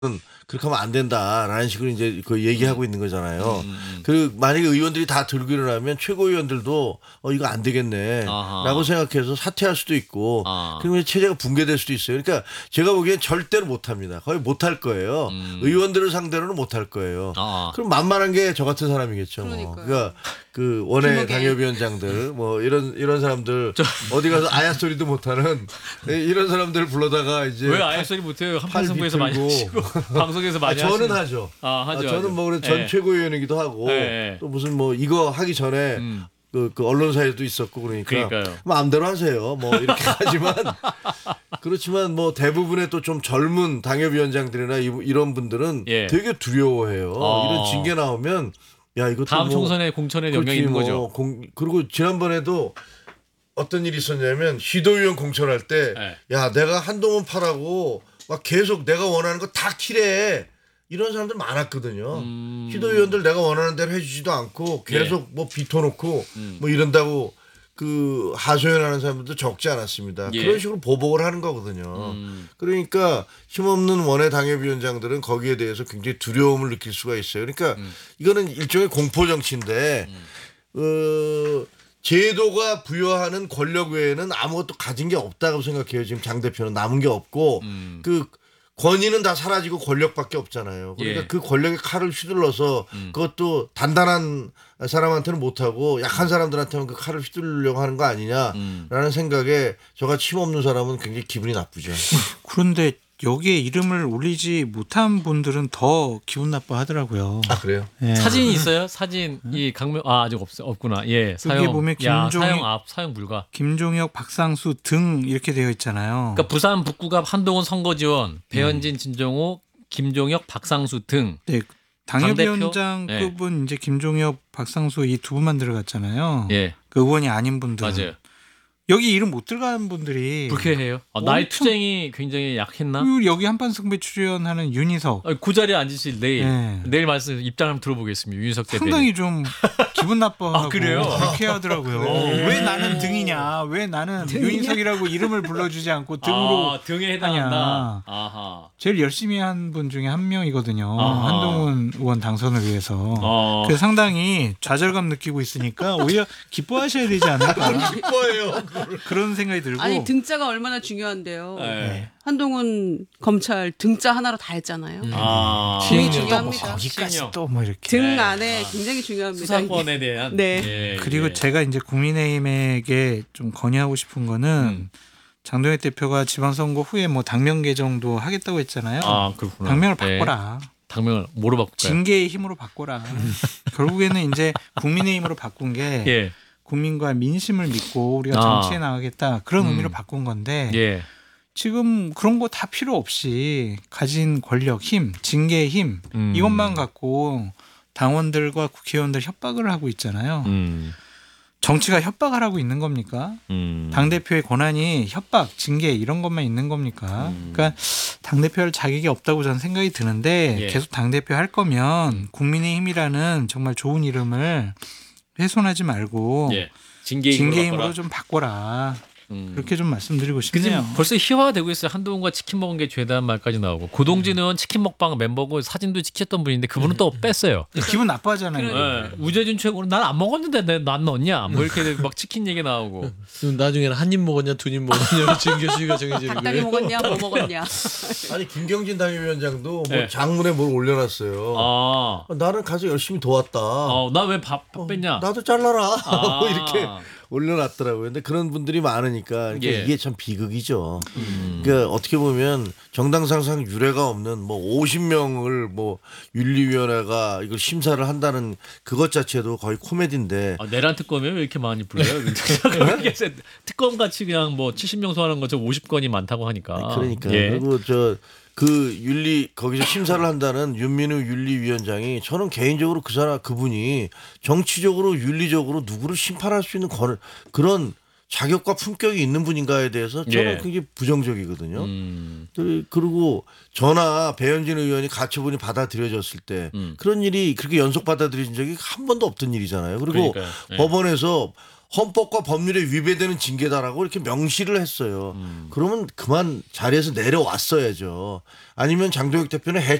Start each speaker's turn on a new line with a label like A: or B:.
A: 그렇게 하면 안 된다라는 식으로 이제 그 얘기하고 있는 거잖아요. 그 만약에 의원들이 다 들고 일어나면 최고위원들도 이거 안 되겠네라고
B: 아하.
A: 생각해서 사퇴할 수도 있고
B: 아.
A: 그러면 체제가 붕괴될 수도 있어요. 그러니까 제가 보기엔 절대로 못합니다. 거의 못할 거예요. 의원들을 상대로는 못할 거예요.
B: 아.
A: 그럼 만만한 게 저 같은 사람이겠죠. 뭐.
C: 그러니까요.
A: 그러니까 그 원외
C: 주먹에.
A: 당협위원장들 뭐 이런 사람들 어디 가서 아야 소리도 못하는 이런 사람들을 불러다가 이제
B: 왜 아예 소리 못해요? 한판 승부에서 많이
A: 비틀고.
B: 하시고 방송에서 많이
A: 저는
B: 하시고.
A: 하죠.
B: 하죠.
A: 저는 뭐 그래 전
B: 예.
A: 최고위원이기도 하고
B: 예.
A: 또 무슨 뭐 이거 하기 전에 그 언론사에도 있었고 그러니까
B: 그러니까요.
A: 마음대로 하세요. 뭐 이렇게 하지만 그렇지만 뭐 대부분의 또 좀 젊은 당협위원장들이나 이런 분들은
B: 예.
A: 되게 두려워해요. 이런 징계 나오면 야 이것도
B: 다음
A: 뭐
B: 총선에 공천에 영향이
A: 그렇지,
B: 있는
A: 뭐
B: 거죠.
A: 그리고 지난번에도 어떤 일이 있었냐면 시도의원 공천할 때 야 내가 한동훈 파라고 막 계속 내가 원하는 거 다 키래 이런 사람들 많았거든요. 시도의원들 내가 원하는 대로 해주지도 않고 계속 뭐 비터놓고 뭐 이런다고 그 하소연하는 사람들도 적지 않았습니다.
B: 예.
A: 그런 식으로 보복을 하는 거거든요. 그러니까 힘없는 원외 당협위원장들은 거기에 대해서 굉장히 두려움을 느낄 수가 있어요. 그러니까 이거는 일종의 공포 정치인데 제도가 부여하는 권력 외에는 아무것도 가진 게 없다고 생각해요. 지금 장 대표는 남은 게 없고 그 권위는 다 사라지고 권력밖에 없잖아요. 그러니까
B: 예.
A: 그 권력의 칼을 휘둘러서 그것도 단단한 사람한테는 못하고 약한 사람들한테는 그 칼을 휘두르려고 하는 거 아니냐라는 생각에 저같이 힘없는 사람은 굉장히 기분이 나쁘죠.
D: 그런데 여기에 이름을 올리지 못한 분들은 더 기분 나빠하더라고요.
A: 아 그래요?
D: 예.
B: 사진이 있어요? 사진 이 강명 아직 없구나. 예. 사용
D: 보면
B: 야,
D: 김종인-
B: 사용 불가.
D: 김종혁, 박상수 등 이렇게 되어 있잖아요.
B: 그러니까 부산 북구갑 한동훈 선거지원 배현진, 진정호, 김종혁, 박상수 등.
D: 네, 당협위원장급은 이제 김종혁, 박상수 이 두 분만 들어갔잖아요.
B: 예.
D: 그 의원이 아닌 분들은
B: 맞아요.
D: 여기 이름 못 들어가는 분들이
B: 불쾌해요. 나의
D: 엄청-
B: 투쟁이 굉장히 약했나?
D: 그리고 여기 한판승부에 출연하는 윤희석
B: 그 자리에 앉으실 내일
D: 네.
B: 내일 말씀 입장 한번 들어보겠습니다. 윤석 대표.
D: 상당히 좀 기분 나빠하고
B: 아, 그래요?
D: 불쾌하더라고요. 왜 나는 등이냐? 왜 나는 윤희석이라고 이름을 불러주지 않고 등으로
B: 등에
D: 하냐.
B: 해당한다. 아하.
D: 제일 열심히 한 분 중에 한 명이거든요.
B: 아하.
D: 한동훈 의원 당선을 위해서. 그래서 상당히 좌절감 느끼고 있으니까 오히려 기뻐하셔야 되지 않을까
A: 기뻐해요.
D: 그런 생각이 들고.
C: 아니 등자가 얼마나 중요한데요.
B: 네.
C: 한동훈 검찰 등자 하나로 다 했잖아요.
D: 시행령 또
C: 중요합니다.
D: 뭐 거기까지
B: 시행령.
D: 또 뭐 이렇게.
C: 등 안에 굉장히 중요합니다.
B: 수사권에 대한.
C: 네.
B: 예,
D: 그리고
B: 예.
D: 제가 이제 국민의힘에게 좀 건의하고 싶은 거는 장동혁 대표가 지방선거 후에 뭐 당명 개정도 하겠다고 했잖아요.
B: 그렇구나.
D: 당명을
B: 예.
D: 바꿔라.
B: 당명을 뭐로 바꿀까요?
D: 징계의 힘으로 바꿔라. 결국에는 이제 국민의힘으로 바꾼 게
B: 예.
D: 국민과 민심을 믿고 우리가 정치에 나가겠다 그런 의미로 바꾼 건데
B: 예.
D: 지금 그런 거 다 필요 없이 가진 권력, 힘, 징계의 힘 이것만 갖고 당원들과 국회의원들 협박을 하고 있잖아요. 정치가 협박을 하고 있는 겁니까? 당대표의 권한이 협박, 징계 이런 것만 있는 겁니까? 그러니까 당대표 할 자격이 없다고 저는 생각이 드는데
B: 예.
D: 계속 당대표 할 거면 국민의힘이라는 정말 좋은 이름을 훼손하지 말고
B: 예. 징계
D: 징계힘으로 좀 바꿔라. 그렇게 좀 말씀드리고
B: 근데
D: 싶네요.
B: 지금 벌써 희화되고 있어요. 한동훈과 치킨 먹은 게 죄다는 말까지 나오고 고동진 의원 치킨 먹방 멤버고 사진도 찍혔던 분인데 그분은 또 뺐어요.
D: 기분 나빠하잖아요.
B: 예. 우재준 최고는 난 안 먹었는데 난 넣었냐? 뭐 이렇게 막 치킨 얘기 나오고.
E: 그럼 나중에는 한 입 먹었냐 두 입 먹었냐 징계수위가 정해지는
C: 닭다리
E: 거예요.
C: 먹었냐 뭐 먹었냐.
A: 아니 김경진 당협위원장도 뭐
B: 네.
A: 장문에 뭘 올려놨어요. 나는 가서 열심히 도왔다.
B: 나 왜 밥 뺐냐?
A: 나도 잘라라.
B: 아.
A: 뭐 이렇게 올려놨더라고요. 근데 그런 분들이 많으니까 그러니까
B: 예.
A: 이게 참 비극이죠. 그러니까 어떻게 보면 정당 상상 유례가 없는 뭐 50명을 뭐 윤리위원회가 이걸 심사를 한다는 그것 자체도 거의 코미디인데.
B: 내란 특검에 왜 이렇게 많이 불러요? 특검 같이 그냥 뭐 70명 소환한 것처럼 50건이 많다고 하니까.
A: 그러니까
B: 예.
A: 그리고 그 거기서 심사를 한다는 윤민우 윤리위원장이 저는 개인적으로 그분이 정치적으로 윤리적으로 누구를 심판할 수 있는 그런 자격과 품격이 있는 분인가에 대해서 저는
B: 예.
A: 굉장히 부정적이거든요. 그리고 저나 배현진 의원이 가처분이 받아들여졌을 때 그런 일이 그렇게 연속 받아들여진 적이 한 번도 없던 일이잖아요. 그리고
B: 그러니까요. 예.
A: 법원에서 헌법과 법률에 위배되는 징계다라고 이렇게 명시를 했어요. 그러면 그만 자리에서 내려왔어야죠. 아니면 장동혁 대표는